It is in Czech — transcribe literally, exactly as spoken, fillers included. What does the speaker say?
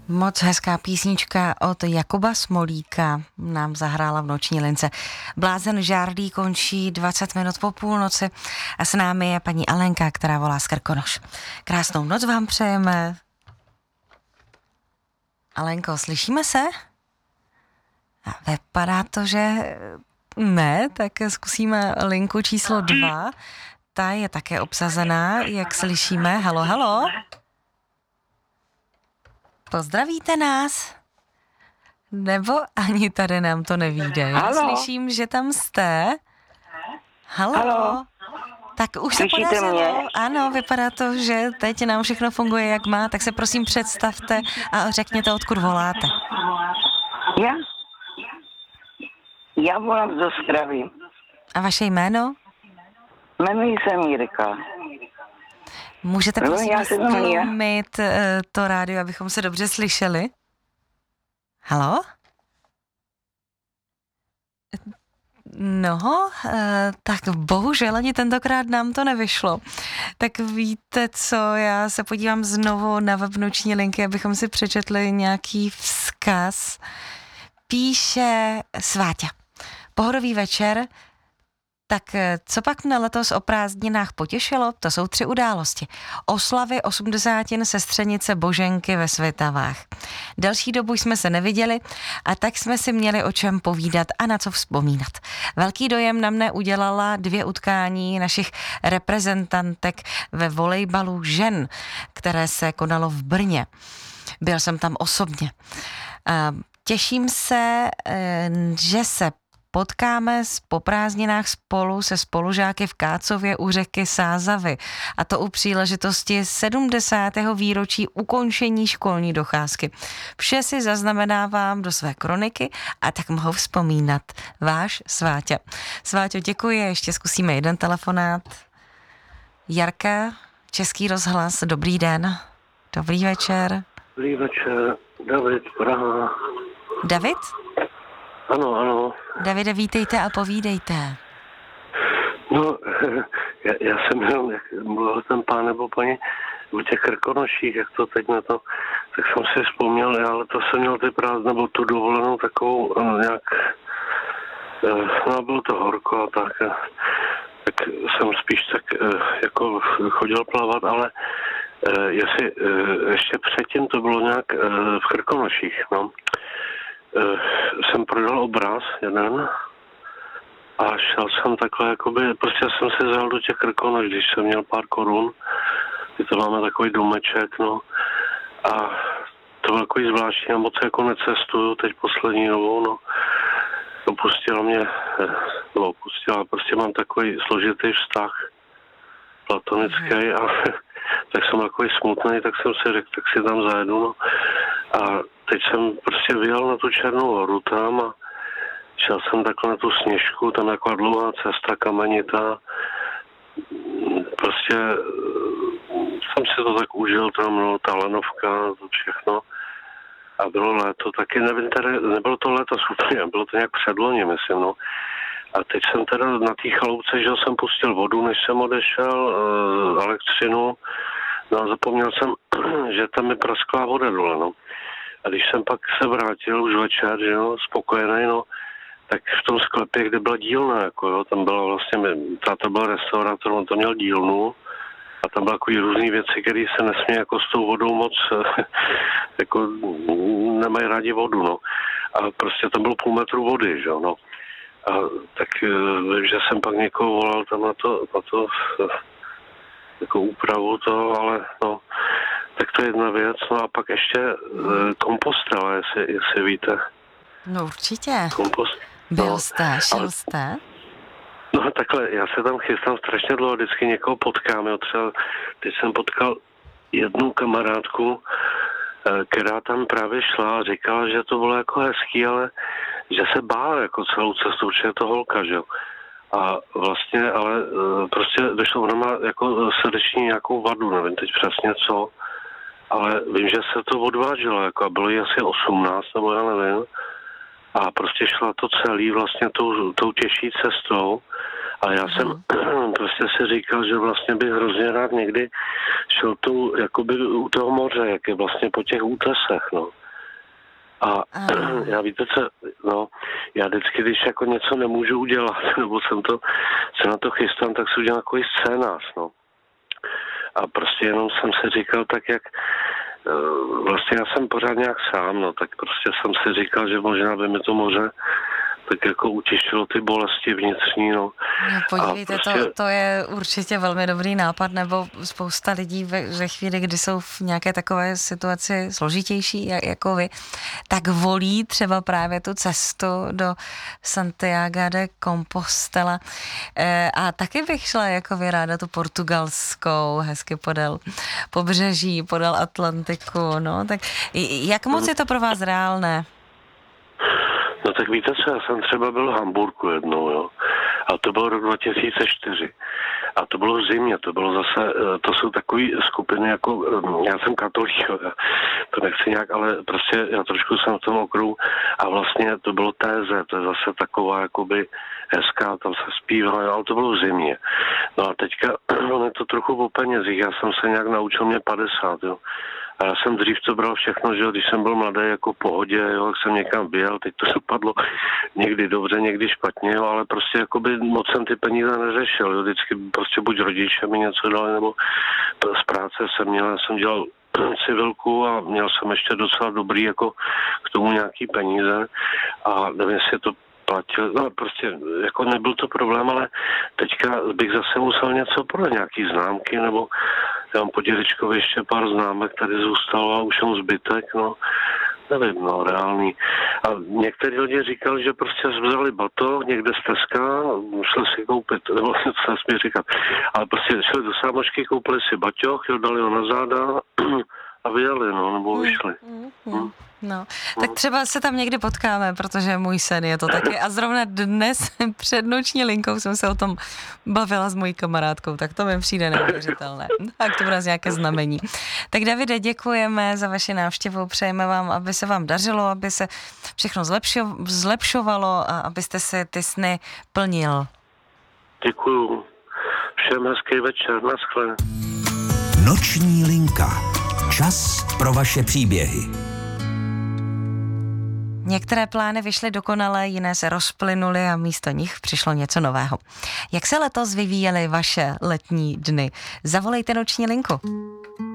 Moc hezká písnička od Jakuba Smolíka nám zahrála v noční lince. Blázen žárlí končí dvacet minut po půlnoci a s námi je paní Alenka, která volá z Krkonoš. Krásnou noc vám přejeme. Alenko, slyšíme se? A vypadá to, že ne, tak zkusíme linku číslo dva. Ta je také obsazená, jak slyšíme. Halo, halo. Pozdravíte nás? Nebo ani tady nám to nevíde. Já slyším, že tam jste. Halo. Halo. Tak už se podařilo. Mě? Ano, vypadá to, že teď nám všechno funguje, jak má. Tak se prosím představte a řekněte, odkud voláte. Já? Já volám z Ostravy. A vaše jméno? Jmenuji se Mírka. Můžete prosím stlumit to rádio, abychom se dobře slyšeli? Halo? No, tak bohužel ani tentokrát nám to nevyšlo. Tak víte co, já se podívám znovu na web noční linky, abychom si přečetli nějaký vzkaz. Píše Sváťa. Pohodový večer. Tak co pak mne letos o prázdninách potěšilo? To jsou tři události. Oslavy osmdesátin sestřenice Boženky ve Svitavách. Delší dobu jsme se neviděli a tak jsme si měli o čem povídat a na co vzpomínat. Velký dojem na mne udělala dvě utkání našich reprezentantek ve volejbalu žen, které se konalo v Brně. Byl jsem tam osobně. Těším se, že se potkáme po prázdninách spolu se spolužáky v Kácově u řeky Sázavy. A to u příležitosti sedmdesátého výročí ukončení školní docházky. Vše si zaznamenávám do své kroniky a tak mohu vzpomínat. Váš Sváťa. Sváťo, děkuji. Ještě zkusíme jeden telefonát. Jarka, Český rozhlas, dobrý den. Dobrý večer. Dobrý večer. David, Praha. David? Ano, ano. Davide, vítejte a povídejte. No, já, já jsem jenom, jak mluvil ten pán nebo paní u těch Krkonoších, jak to teď na to, tak jsem si vzpomněl, ale to jsem měl ty prázdné, nebo tu dovolenou takovou nějak, no bylo to horko a tak, tak jsem spíš tak jako chodil plavat, ale jestli ještě předtím to bylo nějak v Krkonoších, no. Uh, jsem prodal obraz jeden a šel jsem takhle, jakoby, prostě jsem se vzal do těch Krkonoš, když jsem měl pár korun, kdy to máme takový domeček, no, a to bylo takový zvláštní, já moc jako necestuju teď poslední dobou, no, opustila mě, no opustila, prostě mám takový složitý vztah platonický a tak jsem takový smutný, tak jsem si řekl, tak si tam zajedu, no, a teď jsem prostě vyjel na tu Černou horu tam a šel jsem takhle na tu Sněžku, tam taková dlouhá cesta kamenitá. Prostě jsem si to tak užil tam, no, ta lanovka, to všechno. A bylo léto, taky nevím, tady, nebylo to léto super, bylo to nějak předloni, myslím, no. A teď jsem teda na té chaloupce, že jsem pustil vodu, než jsem odešel, e, elektřinu, no a zapomněl jsem, že tam je prasklá voda dole, no. A když jsem pak se vrátil už večer, že jo, spokojený, no, tak v tom sklepě, kde byla dílna, jako jo, tam byla vlastně, táta byl restaurátor, on tam měl dílnu a tam byly takový různý věci, které se nesmí jako s tou vodou moc, jako nemají rádi vodu, no. A prostě tam bylo půl metru vody, že jo, no. A tak vím, že jsem pak někoho volal tam na to, na to jako úpravu toho, ale no, tak to je jedna věc. No a pak ještě e, kompostela, jestli, jestli víte. No určitě. Kompost. Byl no, jste, šel ale, jste? No takhle, já se tam chystám strašně dlouho, vždycky někoho potkám. Jo, třeba teď jsem potkal jednu kamarádku, e, která tam právě šla a říkala, že to bylo jako hezký, ale že se bála jako celou cestu, protože je to holka, že jo. A vlastně, ale e, prostě došlo, ona má jako srdeční nějakou vadu, nevím teď přesně co, ale vím, že se to odvážilo, jako a bylo jí asi osmnáct, nebo já nevím. A prostě šla to celý vlastně tou, tou těžší cestou A já jsem prostě si říkal, že vlastně bych hrozně rád někdy šel tu, jakoby u toho moře, jak je vlastně po těch útesech, no. A já víte co, no, já vždycky, když jako něco nemůžu udělat, nebo jsem to, se na to chystám, tak si udělám takový scénář, no. A prostě jenom jsem si říkal tak, jak vlastně já jsem pořád nějak sám, no, tak prostě jsem si říkal, že možná by mi to moře tak jako utišilo ty bolesti vnitřní, no. No podívejte, prostě... to, to je určitě velmi dobrý nápad, nebo spousta lidí ve, ve chvíli, kdy jsou v nějaké takové situaci složitější, jako vy, tak volí třeba právě tu cestu do Santiago de Compostela. E, a taky bych šla jako vy ráda tu portugalskou, hezky podél pobřeží, podél Atlantiku, no, tak jak moc je to pro vás reálné? No tak víte co, já jsem třeba byl v Hamburku jednou, jo. A to bylo rok dva tisíce čtyři. A to bylo v zimě, to bylo zase, to jsou takové skupiny jako, já jsem katolík, jo, to nechci nějak, ale prostě já trošku jsem v tom okruhu a vlastně to bylo téze, to je zase taková jakoby hezká, tam se zpívá, ale to bylo v zimě. No a teďka, on je to trochu o penězích, já jsem se nějak naučil, mě padesát, jo. A já jsem dřív to bral všechno, že jo, když jsem byl mladý jako v pohodě, jo, jak jsem někam vyjel, teď to dopadlo někdy dobře, někdy špatně, jo, ale prostě jakoby moc jsem ty peníze neřešil, jo, vždycky prostě buď rodiče mi něco dali, nebo z práce jsem měl, já jsem dělal civilku a měl jsem ještě docela dobrý jako k tomu nějaký peníze a nevím, jestli to platil, no prostě jako nebyl to problém, ale teďka bych zase musel něco prodat, nějaký známky, nebo já mám po dědečkovi ještě pár známek, tady zůstalo a už jsem zbytek, no nevím, no reálný. A některý lidi říkali, že prostě vzali batoh někde z Teska, museli si koupit, nebo co nesmí říkat, ale prostě šli do sámošky, koupili si baťoch, jo, dali ho na záda a vyjeli, no, nebo vyšli. Mm, mm, mm. No, tak třeba se tam někdy potkáme, protože můj sen je to taky. A zrovna dnes před noční linkou jsem se o tom bavila s mojí kamarádkou, tak to mi přijde neuvěřitelné. Tak to bude nějaké znamení. Tak Davide, děkujeme za vaši návštěvu, přejeme vám, aby se vám dařilo, aby se všechno zlepšo, zlepšovalo a abyste si ty sny plnil. Děkuju. Všem hezký večer, naschle. Noční linka. Čas pro vaše příběhy. Některé plány vyšly dokonale, jiné se rozplynuly a místo nich přišlo něco nového. Jak se letos vyvíjely vaše letní dny? Zavolejte noční linku.